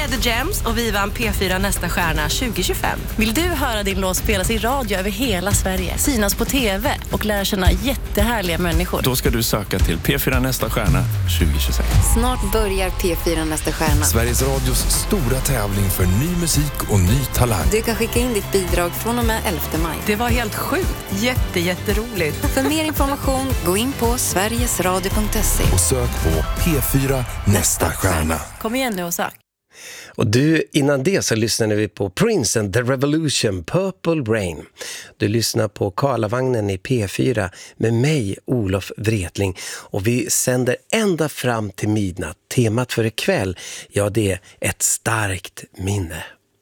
är The Gems och vi vann P4 Nästa stjärna 2025. Vill du höra din låt spelas i radio över hela Sverige, synas på TV och lära känna jättehärliga människor? Då ska du söka till P4 Nästa stjärna 2026. Snart börjar P4 Nästa stjärna. Sveriges Radios stora tävling för ny musik och ny talang. Du kan skicka in ditt bidrag från och med 11 maj. Det var helt sjukt. Jätteroligt. För mer information, gå in på sverigesradio.se. Och sök på P4 Nästa stjärna. Kom igen nu och sök. Och du, innan det så lyssnade vi på Prince and the Revolution, Purple Rain. Du lyssnar på Karlavagnen i P4 med mig, Olof Wretling. Och vi sänder ända fram till midnatt. Temat för ikväll, ja det är ett starkt minne.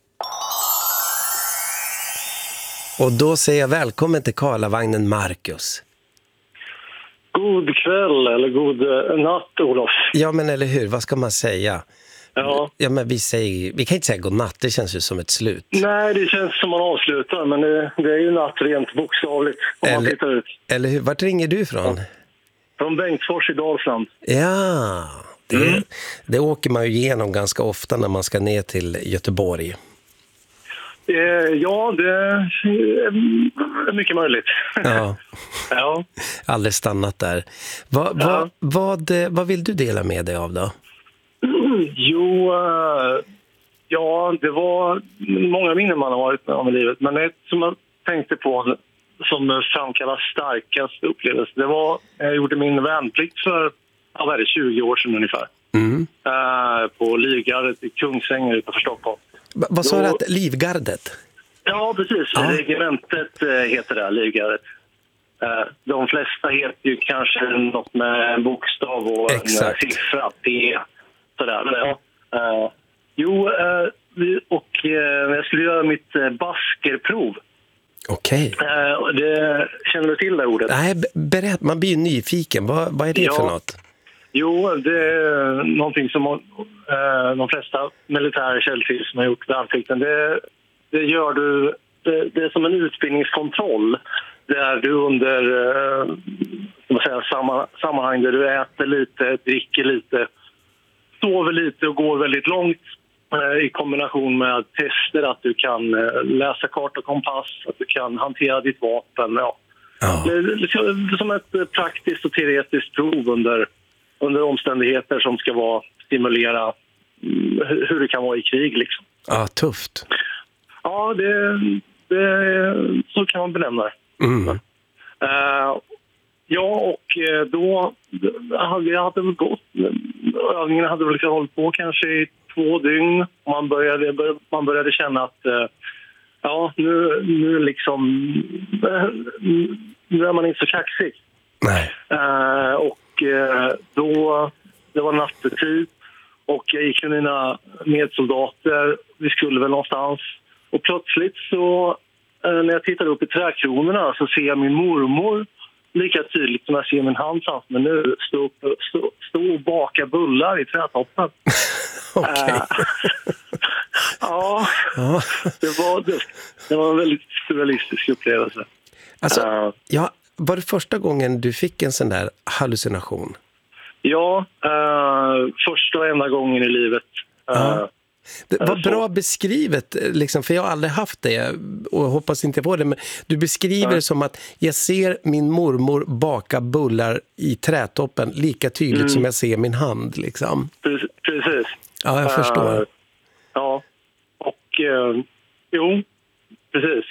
Och då säger jag välkommen till Karlavagnen, Marcus. God kväll eller god natt, Olof. Ja men eller hur, vad ska man säga? Ja, men vi kan inte säga god natt, det känns ju som ett slut. Nej, det känns som man avslutar, men det är ju natt rent bokstavligt om man tittar ut. Eller hur, vart ringer du ifrån? Från Bengtsfors i Dalsland. Ja, det åker man ju igenom ganska ofta när man ska ner till Göteborg. Ja, det är mycket möjligt. Ja. Ja. Aldrig stannat där. Vad vill du dela med dig av då? Jo, ja, det var många minnen man har varit med om i livet. Men ett som jag tänkte på som framkallar starkast upplevelse, det var, jag gjorde min värnplikt för 20 år sedan ungefär. På Livgardet i Kungsängen utanför Stockholm. Vad sa du att Livgardet? Ja, precis. Ja. Regementet heter det, Livgardet. De flesta heter ju kanske något med en bokstav och en siffra, P. Sådär. Jag skulle göra mitt baskerprov. Okej. Känner du till det ordet? Nej, berätt. Man blir ju nyfiken. Vad är det för något? Jo, det är någonting som de flesta militärer känner till som har gjort värnplikten. Det gör du, det är som en utbildningskontroll där du under sammanhang där du äter lite, dricker lite, sover lite och går väldigt långt i kombination med tester att du kan läsa kart och kompass, att du kan hantera ditt vapen. Ja. Det är som ett praktiskt och teoretiskt prov under omständigheter som ska stimulera hur det kan vara i krig. Liksom. Ja, tufft. Ja, så kan man benämna det. Övningen hade väl hållit på kanske i 2 dygn. Man började känna att nu är man inte så kaxig. Nej. Då det var nattetid och jag gick med mina medsoldater. Vi skulle väl någonstans. Och plötsligt så när jag tittar upp i trädkronorna så ser jag min mormor lika tydligt som jag ser min hand framför mig nu stå och baka bullar i trädtoppen. Okej. Det var en väldigt surrealistisk upplevelse. Alltså, var det första gången du fick en sån där hallucination? Ja, första och enda gången i livet. Det var bra beskrivet, liksom, för jag har aldrig haft det och hoppas inte på det, men du beskriver det som att jag ser min mormor baka bullar i trädtoppen lika tydligt som jag ser min hand. Liksom. Precis. Ja, jag förstår. Ja, och precis.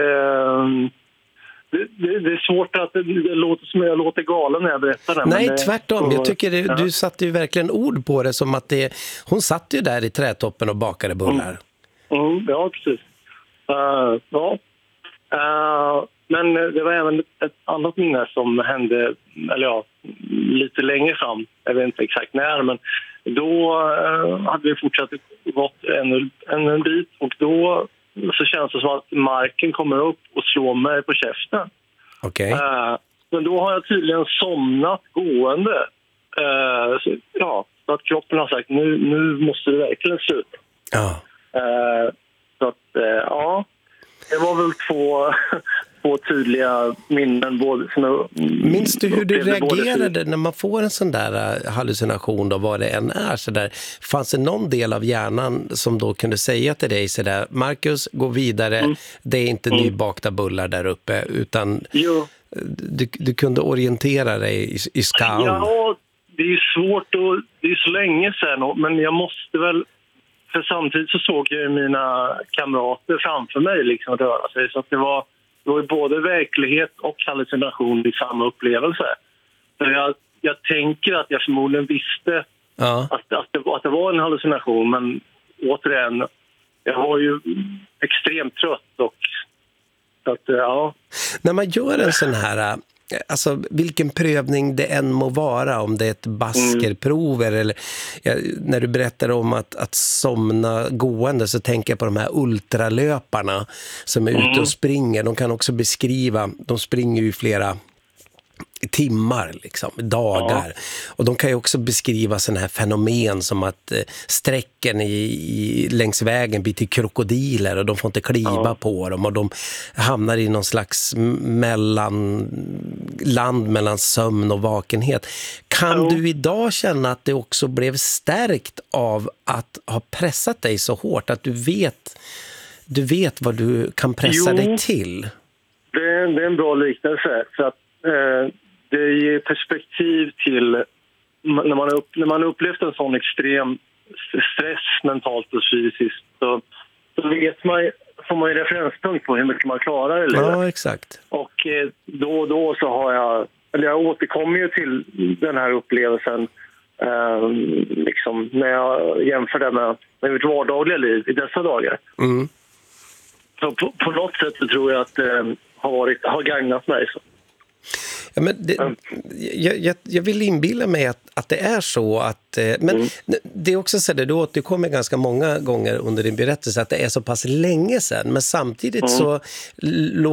Det är svårt att det låter som jag låter galen när jag berättar det. Nej, tvärtom. Jag tycker du satte ju verkligen ord på det som att hon satt ju där i trädtoppen och bakade bullar. Ja, precis. Men det var även ett annat minne som hände lite längre fram. Jag vet inte exakt när, men då hade vi fortsatt gått en bit och då så känns det som att marken kommer upp och slår mig på käften. Okej. Men då har jag tydligen somnat gående. Så att kroppen har sagt nu måste det verkligen sluta. Ja. Så att det var väl få tydliga minnen. Minns du hur du reagerade när man får en sån där hallucination då, vad det än är så där? Fanns det någon del av hjärnan som då kunde säga till dig så där: Marcus, gå vidare, det är inte nybakta bullar där uppe, utan du kunde orientera dig i skallen? Ja, det är svårt och det är så länge sedan, men jag måste väl, för samtidigt så såg jag mina kamrater framför mig liksom röra sig, så att det var både verklighet och hallucination i samma upplevelse. Så jag tänker att jag förmodligen visste att det var en hallucination, men återigen, jag var ju extremt trött och så att, ja. När man gör en sån här, alltså vilken prövning det än må vara, om det är ett baskerprov eller när du berättar om att somna gående, så tänker jag på de här ultralöparna som är ute och springer. De kan också beskriva, de springer ju flera timmar, liksom, dagar. Och de kan ju också beskriva sådana här fenomen som att sträcken längs vägen blir till krokodiler och de får inte kliva på dem, och de hamnar i någon slags land mellan sömn och vakenhet. Kan du idag känna att det också blev stärkt av att ha pressat dig så hårt, att du vet vad du kan pressa dig till? Det är en bra liknelse, för att det ger perspektiv till när man upplevt en sån extrem stress mentalt och fysiskt, så får man ju referenspunkt på hur mycket man klarar i livet. Ja, exakt. Och då och då så jag återkommer ju till den här upplevelsen liksom, när jag jämför det med mitt vardagliga liv i dessa dagar. Så på något sätt så tror jag att det har gagnat mig så. Ja, men jag vill inbilla mig att det är så att, men det är också så att du återkommer ganska många gånger under din berättelse att det är så pass länge sedan, men samtidigt så